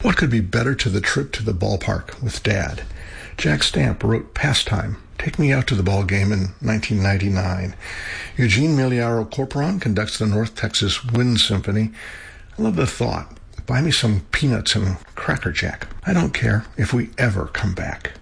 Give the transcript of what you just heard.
What could be better to the trip to the ballpark with Dad? Jack Stamp wrote Pastime, Take Me Out to the Ball Game in 1999. Eugene Miliaro Corporon conducts the North Texas Wind Symphony. I love the thought. Buy me some peanuts and Cracker Jack. I don't care if we ever come back.